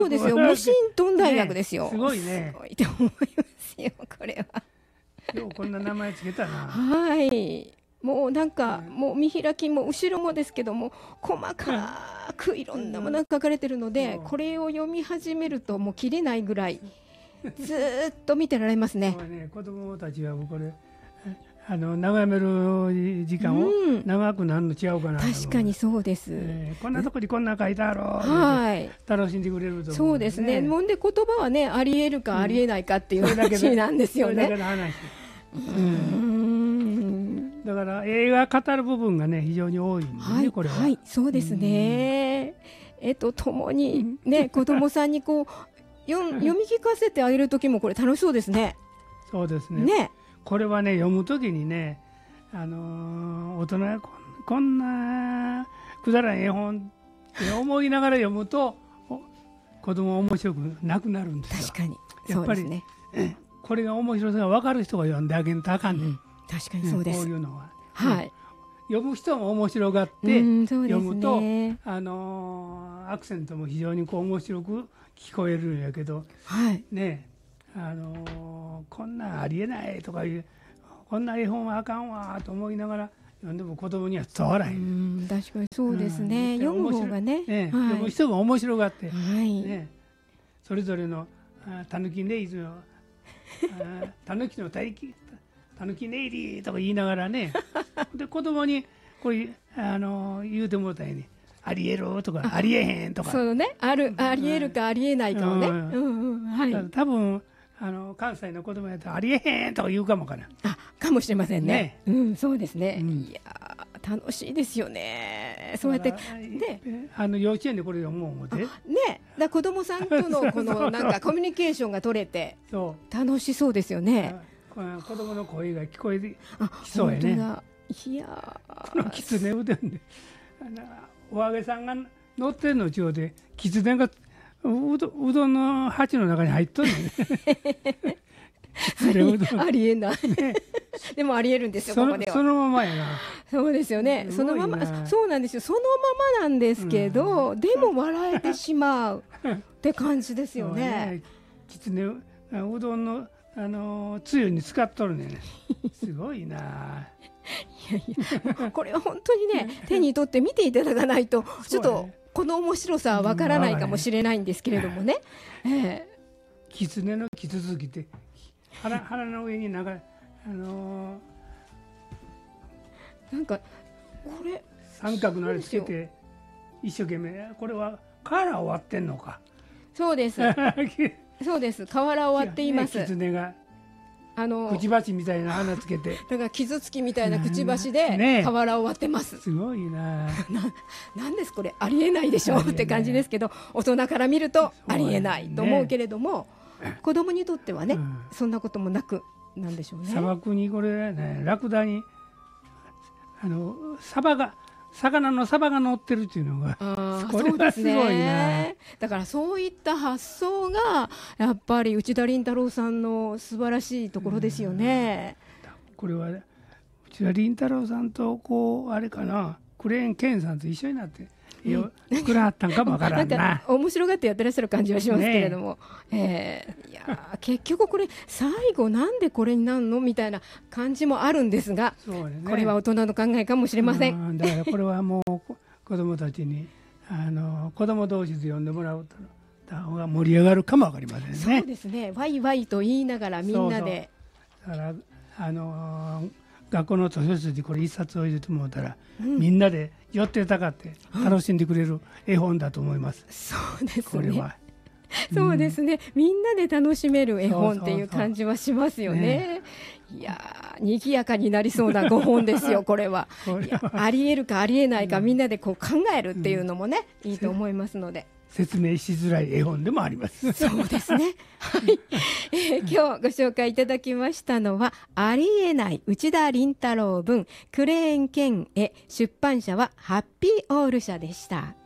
そうですよ、無神遁大学ですよ、 ね、すごいね。 すごいと思いますよ、これは。 ようこんな名前つけたな。 はい、もうなんか、もう見開きも後ろもですけども、細かくいろんなものが書かれてるので、これを読み始めるともう切れないぐらいずっと見てられますね。 子供たちはこれ眺める時間を長くなるの違うかな、 確かにそうです、 こんなとこにこんな書いてあろう、 はい、 楽しんでくれると思う、ね、 そうですね。もんで言葉はね、ありえるかありえないかっていう話なんですよね。 それだけの話。だから映画語る部分がね非常に多いんでね、 はい、 これは。 はい、そうですね。共にね子供さんにこう読み聞かせてあげる時もこれ楽しそうですね。 そうですね。 ね。 これはね読む時にね、大人はこんなくだらん絵本って思いながら読むと子供は面白くなくなるんですよ。 確かにやっぱり、 ね、 これが面白さが分かる人が読んであげんとあかんね、 確かにそうです、 こういうのは、 はい、 読む人も面白がって読むと、 ね、 アクセントも非常にこう面白く聞こえるんやけど、 はい、 ね、こんなんありえないとかいうこんな絵本はあかんわと思いながら読んでも子供には伝わらへん。 確かにそうですね、読む方がね、 読む人も面白がって、 はいそれぞれのたぬきねいりのたぬきのたぬきねいりとか言いながらねで子供にこれ言うてもらったようにありえるとかありえへんとか、 そうね、ありえるかありえないかをね、 多分関西の子供やったらありえへんとか言うかもかな。 かもしれませんね。そうですね。いや楽しいですよね。そうやってね、 幼稚園でこれ読もう思ってね、 子供さんとのこのなんかコミュニケーションが取れて楽しそうですよね。 子供の声が聞こえてきそうやね。 いやキツネうどんでお揚げさんが乗ってるのちょうでキツネがうどんの鉢の中に入っとるね。 ありえない。でもありえるんですよ、ここでは。 そのままやな。 そうですよね。そのまま、そうなんですよ。そのままなんですけど、でも笑えてしまうって感じですよね。 きつねうどんのつゆに使っとるね。すごいな。 いやいや、これは本当にね、手に取って見ていただかないと、ちょっとこの面白さはわからないかもしれないんですけれどもね。 キツネのキツツキって腹の上になんかなんかこれ三角のあれつけて一生懸命これは瓦を割ってんのか。 そうです。そうです。瓦を割っています。 キツネがくちばしみたいな花つけて、 だから傷つきみたいなくちばしで瓦を割ってます。 すごいな。 なんですこれ、ありえないでしょうって感じですけど、大人から見るとありえないと思うけれども、子供にとってはね、そんなこともなくなんでしょうね。 砂漠にこれね、ラクダに魚のサバが乗ってるっていうのが、これはすごいな。 だからそういった発想がやっぱり内田倫太郎さんの素晴らしいところですよね。 これは内田倫太郎さんとこうあれかな、クレーン健さんと一緒になって絵を作らはったんかもわからんな。 なんか面白がってやってらっしゃる感じはしますけれども、いや結局これ最後なんでこれになるのみたいな感じもあるんですが、これは大人の考えかもしれません。 だからこれはもう子供たちに子供同士で読んでもらう方が盛り上がるかもわかりませんね。 そうですね。ワイワイと言いながらみんなで。 だから学校の図書室にこれ一冊置いてもらったら、みんなで寄ってたかって楽しんでくれる絵本だと思います。 そうですね。 これは。 そうですね。みんなで楽しめる絵本っていう感じはしますよね。いや賑やかになりそうな5本ですよ、これは。ありえるかありえないかみんなでこう考えるっていうのもね、いいと思いますので。 説明しづらい絵本でもあります。 そうですね。はい。今日ご紹介いただきましたのは、ありえない内田倫太郎文クレーン剣絵、出版社はハッピーオール社でした。